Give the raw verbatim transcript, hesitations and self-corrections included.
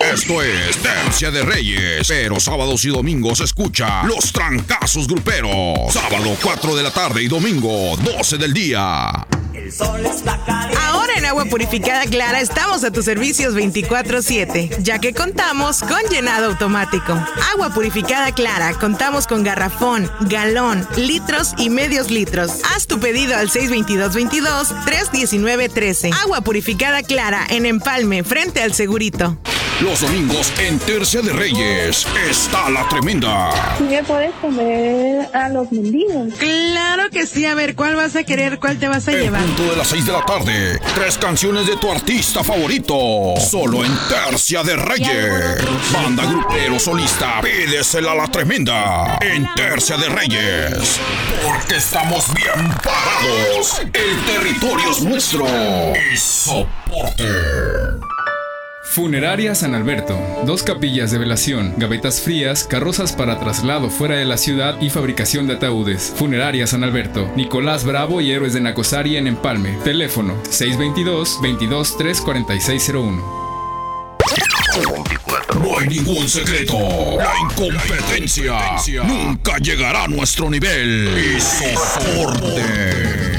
Esto es Tercia de Reyes, pero sábados y domingos escucha Los Trancazos Gruperos. Sábado cuatro de la tarde y domingo doce del día. El sol está caliente. Ahora en Agua Purificada Clara estamos a tus servicios veinticuatro siete, ya que contamos con llenado automático. Agua Purificada Clara, contamos con garrafón, galón, litros y medios litros. Haz tu pedido al seis veintidós veintidós, tres diecinueve trece. Agua Purificada Clara en Empalme, frente al Segurito. Los domingos en Tercia de Reyes está la tremenda. ¿Qué puedes comer a los mendigos? Claro que sí, a ver, ¿cuál vas a querer? ¿Cuál te vas a En llevar? punto de las seis de la tarde, tres canciones de tu artista favorito. Solo en Tercia de Reyes. Banda, grupero, solista, pídesela a la tremenda. En Tercia de Reyes. Porque estamos bien parados. El territorio es nuestro. Y soporte. Funeraria San Alberto. Dos capillas de velación, gavetas frías, carrozas para traslado fuera de la ciudad y fabricación de ataúdes. Funeraria San Alberto. Nicolás Bravo y Héroes de Nacosari en Empalme. Teléfono seis veintidós, veintidós, tres cuarenta y seis cero uno. No hay ningún secreto. La incompetencia nunca llegará a nuestro nivel. Y soporte.